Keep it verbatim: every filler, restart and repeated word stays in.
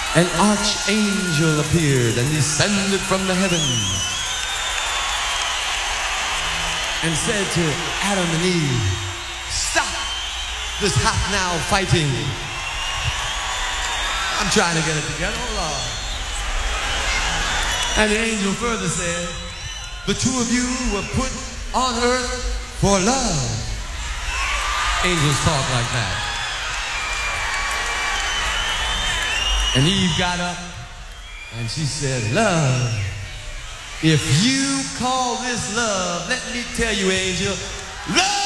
An archangel appeared and descended from the heavens and said to Adam and Eve, stop this half now fighting. I'm trying to get it together, hold on. And the angel further said, the two of you were put on earth for love. Angels talk like that. And Eve got up and she said, love, if you call this love, let me tell you, angel, love